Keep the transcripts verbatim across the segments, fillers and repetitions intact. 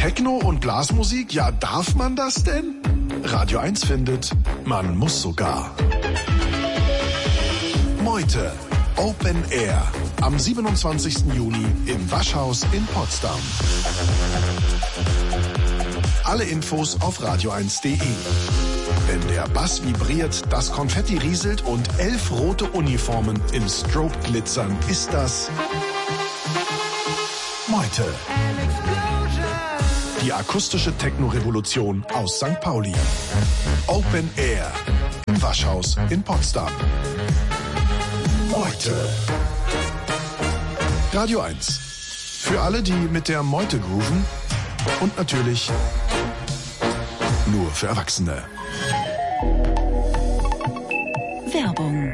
Techno und Blasmusik, ja, darf man das denn? Radio eins findet, man muss sogar. Meute, Open Air, am siebenundzwanzigsten Juni im Waschhaus in Potsdam. Alle Infos auf radio eins punkt de. Wenn der Bass vibriert, das Konfetti rieselt und elf rote Uniformen im Strobe glitzern, ist das Meute. Die akustische Techno-Revolution aus Sankt Pauli. Open Air im Waschhaus in Potsdam. Meute. Radio eins. Für alle, die mit der Meute grooven. Und natürlich nur für Erwachsene. Werbung.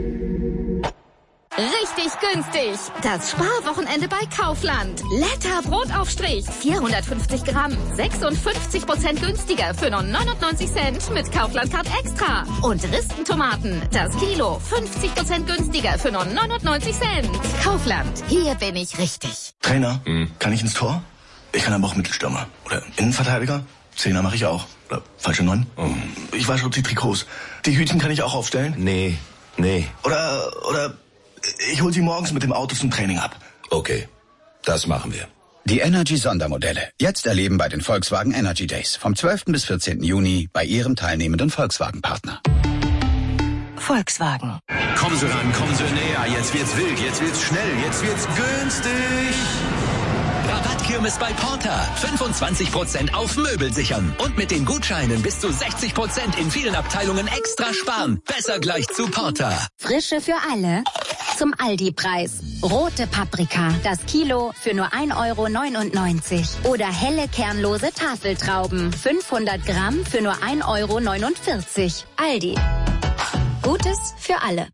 Richtig günstig. Das Sparwochenende bei Kaufland. Letter Brotaufstrich. vierhundertfünfzig Gramm. sechsundfünfzig Prozent günstiger für nur neunundneunzig Cent mit Kaufland-Card Extra. Und Ristentomaten. Das Kilo. fünfzig Prozent günstiger für nur neunundneunzig Cent. Kaufland. Hier bin ich richtig. Trainer, hm. kann ich ins Tor? Ich kann aber auch Mittelstürmer. Oder Innenverteidiger. Zehner mache ich auch. Oder falsche Neun. Oh. Ich wasche die Trikots. Die Hütchen kann ich auch aufstellen? Nee, nee. Oder, oder... Ich hol sie morgens mit dem Auto zum Training ab. Okay, das machen wir. Die Energy-Sondermodelle. Jetzt erleben bei den Volkswagen Energy Days. Vom zwölften bis vierzehnten Juni bei Ihrem teilnehmenden Volkswagen-Partner. Volkswagen. Kommen Sie ran, kommen Sie näher. Jetzt wird's wild, jetzt wird's schnell, jetzt wird's günstig. Rabattkirmes bei Porter. fünfundzwanzig Prozent auf Möbel sichern. Und mit den Gutscheinen bis zu sechzig Prozent in vielen Abteilungen extra sparen. Besser gleich zu Porter. Frische für alle. Zum Aldi-Preis. Rote Paprika, das Kilo für nur ein Euro neunundneunzig. Oder helle kernlose Tafeltrauben, fünfhundert Gramm für nur ein Euro neunundvierzig. Aldi. Gutes für alle.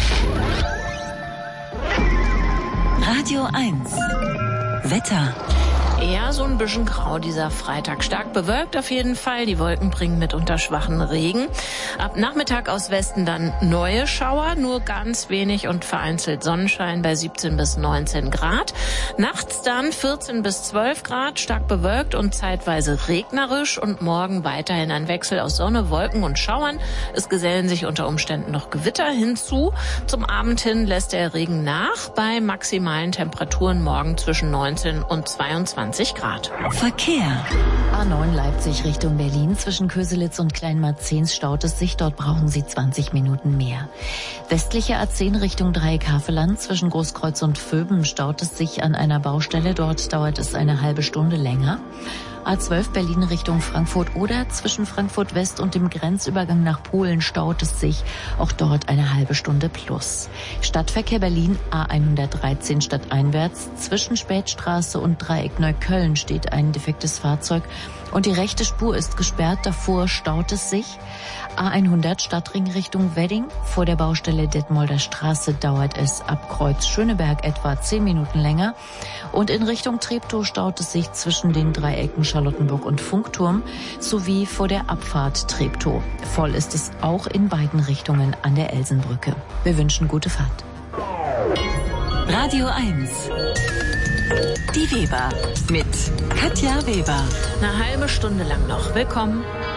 Radio eins. Wetter. Ja, so ein bisschen grau dieser Freitag. Stark bewölkt auf jeden Fall. Die Wolken bringen mitunter schwachen Regen. Ab Nachmittag aus Westen dann neue Schauer, nur ganz wenig und vereinzelt Sonnenschein bei siebzehn bis neunzehn Grad. Nachts dann vierzehn bis zwölf Grad, stark bewölkt und zeitweise regnerisch. Und morgen weiterhin ein Wechsel aus Sonne, Wolken und Schauern. Es gesellen sich unter Umständen noch Gewitter hinzu. Zum Abend hin lässt der Regen nach bei maximalen Temperaturen morgen zwischen neunzehn und zweiundzwanzig Grad. Verkehr. A neun Leipzig Richtung Berlin. Zwischen Köselitz und Kleinmarzens staut es sich. Dort brauchen Sie zwanzig Minuten mehr. Westliche A zehn Richtung Dreieck-Havelland. Zwischen Großkreuz und Vöben staut es sich an einer Baustelle. Dort dauert es eine halbe Stunde länger. A zwölf Berlin Richtung Frankfurt oder zwischen Frankfurt West und dem Grenzübergang nach Polen staut es sich. Auch dort eine halbe Stunde plus. Stadtverkehr Berlin A hundertdreizehn stadteinwärts. Zwischen Spätstraße und Dreieck Neukölln steht ein defektes Fahrzeug und die rechte Spur ist gesperrt. Davor staut es sich. A hundert Stadtring Richtung Wedding. Vor der Baustelle Detmolder Straße dauert es ab Kreuz Schöneberg etwa zehn Minuten länger. Und in Richtung Treptow staut es sich zwischen den Dreiecken Charlottenburg und Funkturm sowie vor der Abfahrt Treptow. Voll ist es auch in beiden Richtungen an der Elsenbrücke. Wir wünschen gute Fahrt. Radio eins. Die Weber mit Katja Weber. Eine halbe Stunde lang noch. Willkommen.